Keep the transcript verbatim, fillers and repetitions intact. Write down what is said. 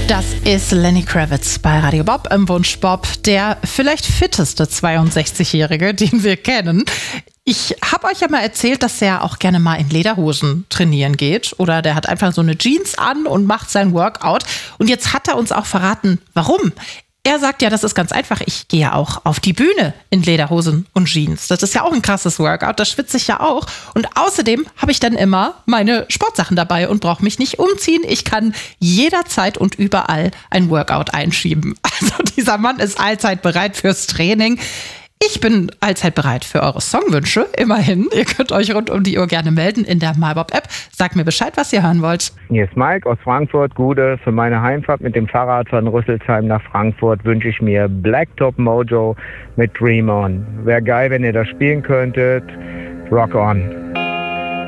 Das ist Lenny Kravitz bei Radio Bob im Wunsch Bob, der vielleicht fitteste zweiundsechzigjährige, den wir kennen. Ich habe euch ja mal erzählt, dass er auch gerne mal in Lederhosen trainieren geht. Oder der hat einfach so eine Jeans an und macht sein Workout. Und jetzt hat er uns auch verraten, warum. Er sagt ja, das ist ganz einfach. Ich gehe ja auch auf die Bühne in Lederhosen und Jeans. Das ist ja auch ein krasses Workout. Da schwitze ich ja auch. Und außerdem habe ich dann immer meine Sportsachen dabei und brauche mich nicht umziehen. Ich kann jederzeit und überall ein Workout einschieben. Also dieser Mann ist allzeit bereit fürs Training. Ich bin allzeit bereit für eure Songwünsche, immerhin. Ihr könnt euch rund um die Uhr gerne melden in der MyBob-App. Sagt mir Bescheid, was ihr hören wollt. Hier ist Mike aus Frankfurt. Gude, für meine Heimfahrt mit dem Fahrrad von Rüsselsheim nach Frankfurt wünsche ich mir Blacktop Mojo mit Dream On. Wäre geil, wenn ihr das spielen könntet. Rock on.